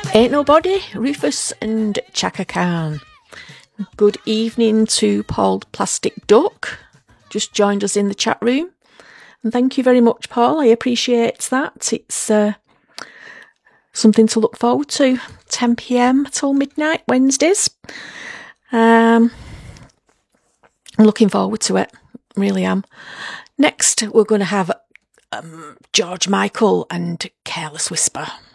Ain't Nobody, Rufus and Chaka Khan. Good evening to Paul Plastic Duck, just joined us in the chat room. And thank you very much, Paul. I appreciate that. It's something to look forward to. 10 p.m. till midnight, Wednesdays. I'm looking forward to it. Really am. Next, we're going to have George Michael and Careless Whisper.